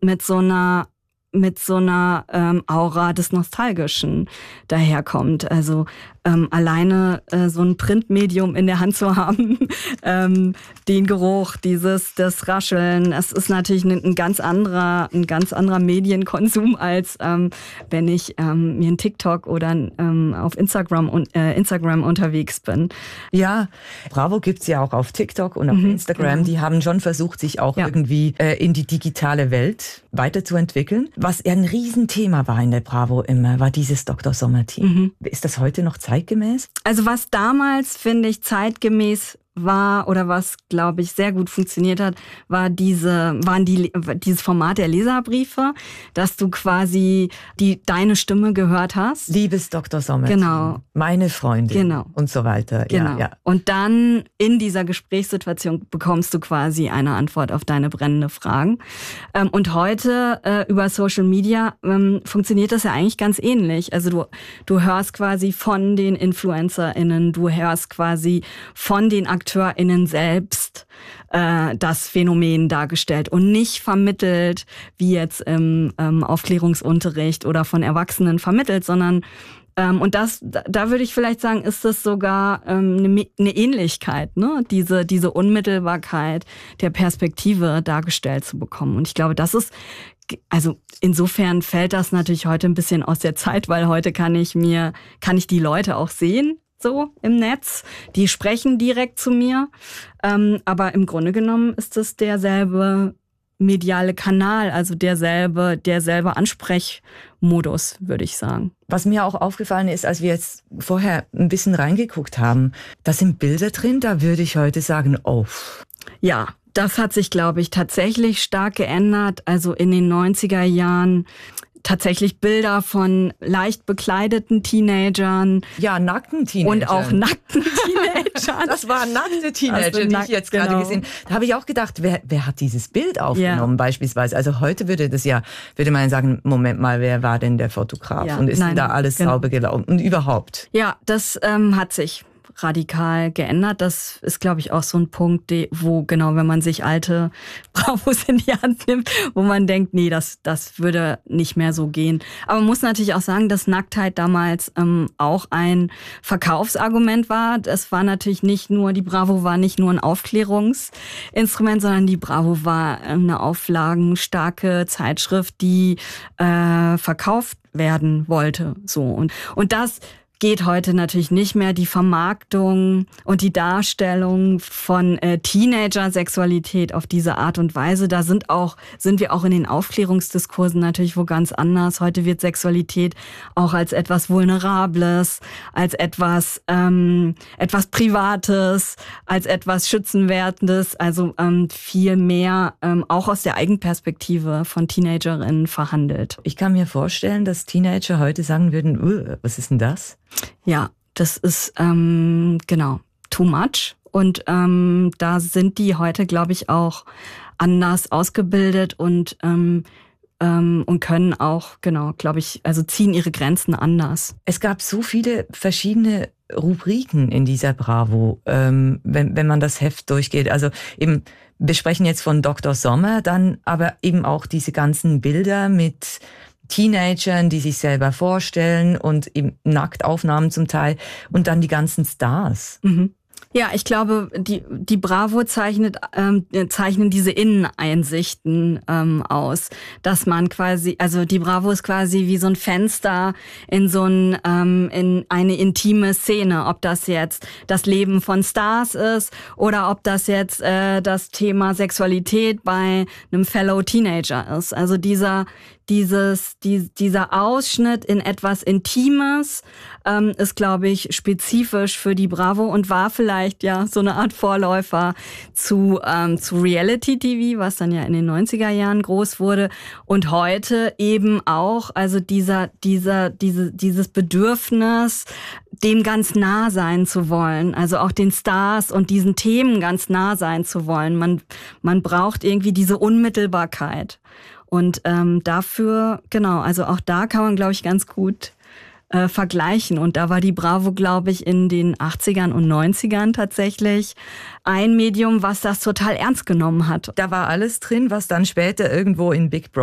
mit so einer Aura des Nostalgischen daherkommt. Also alleine so ein Printmedium in der Hand zu haben, den Geruch, das Rascheln, es ist natürlich ein ganz anderer Medienkonsum, als wenn ich mir ein TikTok oder auf Instagram unterwegs bin. Ja, Bravo gibt's ja auch auf TikTok und auf Instagram. Genau. Die haben schon versucht, sich auch irgendwie in die digitale Welt weiterzuentwickeln. Was ein Riesenthema war in der Bravo immer, war dieses Dr. Sommer-Team. Ist das heute noch zeitgemäß? Also was damals, finde ich, zeitgemäß war oder was, glaube ich, sehr gut funktioniert hat, dieses Format der Leserbriefe, dass du quasi deine Stimme gehört hast. Liebes Dr. Sommer, genau. Meine Freundin, genau. Und so weiter. Genau. Ja. Und dann in dieser Gesprächssituation bekommst du quasi eine Antwort auf deine brennende Fragen. Und heute über Social Media funktioniert das ja eigentlich ganz ähnlich. Also du hörst quasi von den InfluencerInnen, du hörst quasi von den AkteurInnen selbst das Phänomen dargestellt und nicht vermittelt, wie jetzt im Aufklärungsunterricht oder von Erwachsenen vermittelt, sondern und da würde ich vielleicht sagen, ist das sogar eine Ähnlichkeit, ne? Diese Unmittelbarkeit der Perspektive dargestellt zu bekommen. Und ich glaube, das ist, also insofern fällt das natürlich heute ein bisschen aus der Zeit, weil heute kann ich die Leute auch sehen, so im Netz. Die sprechen direkt zu mir. Aber im Grunde genommen ist es derselbe mediale Kanal, also derselbe Ansprechmodus, würde ich sagen. Was mir auch aufgefallen ist, als wir jetzt vorher ein bisschen reingeguckt haben, da sind Bilder drin, da würde ich heute sagen, oh. Ja, das hat sich, glaube ich, tatsächlich stark geändert. Also in den 90er Jahren tatsächlich Bilder von leicht bekleideten Teenagern. Ja, nackten Teenagern. Und auch nackten Teenagern. Das waren nackte Teenager, die ich jetzt gerade gesehen habe. Da habe ich auch gedacht, wer hat dieses Bild aufgenommen beispielsweise? Also heute würde man sagen, Moment mal, wer war denn der Fotograf? Und ist denn da alles sauber gelaufen? Und überhaupt? Ja, das hat sich radikal geändert. Das ist, glaube ich, auch so ein Punkt, wo genau, wenn man sich alte Bravos in die Hand nimmt, wo man denkt, nee, das würde nicht mehr so gehen. Aber man muss natürlich auch sagen, dass Nacktheit damals auch ein Verkaufsargument war. Es war natürlich die Bravo war nicht nur ein Aufklärungsinstrument, sondern die Bravo war eine auflagenstarke Zeitschrift, die verkauft werden wollte. So und das geht heute natürlich nicht mehr. Die Vermarktung und die Darstellung von Teenager-Sexualität auf diese Art und Weise, da sind wir auch in den Aufklärungsdiskursen natürlich wo ganz anders. Heute wird Sexualität auch als etwas Vulnerables, als etwas Privates, als etwas Schützenwertendes, also viel mehr auch aus der Eigenperspektive von Teenagerinnen verhandelt. Ich kann mir vorstellen, dass Teenager heute sagen würden, was ist denn das? Ja, das ist genau too much. Und da sind die heute, glaube ich, auch anders ausgebildet und können auch, genau, glaube ich, also ziehen ihre Grenzen anders. Es gab so viele verschiedene Rubriken in dieser Bravo, wenn man das Heft durchgeht. Also eben, wir sprechen jetzt von Dr. Sommer, dann aber eben auch diese ganzen Bilder mit Teenagern, die sich selber vorstellen und eben Nacktaufnahmen zum Teil und dann die ganzen Stars. Mhm. Ja, ich glaube, die Bravo zeichnen diese Inneneinsichten aus, dass man quasi, also die Bravo ist quasi wie so ein Fenster in in eine intime Szene, ob das jetzt das Leben von Stars ist oder ob das jetzt das Thema Sexualität bei einem Fellow Teenager ist. Also dieser Ausschnitt in etwas Intimes ist, glaube ich, spezifisch für die Bravo und war vielleicht ja so eine Art Vorläufer zu Reality-TV, was dann ja in den 90er Jahren groß wurde. Und heute eben auch, also dieses Bedürfnis, dem ganz nah sein zu wollen, also auch den Stars und diesen Themen ganz nah sein zu wollen. Man braucht irgendwie diese Unmittelbarkeit. Und dafür, genau, also auch da kann man, glaube ich, ganz gut vergleichen. Und da war die Bravo, glaube ich, in den 80ern und 90ern tatsächlich ein Medium, was das total ernst genommen hat. Da war alles drin, was dann später irgendwo in Big Brother